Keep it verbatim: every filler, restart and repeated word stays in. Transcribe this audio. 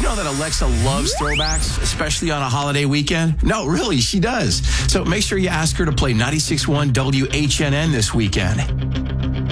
know that Alexa loves throwbacks, especially on a holiday weekend? No, really, she does. So make sure you ask her to play ninety-six point one W H N N this weekend.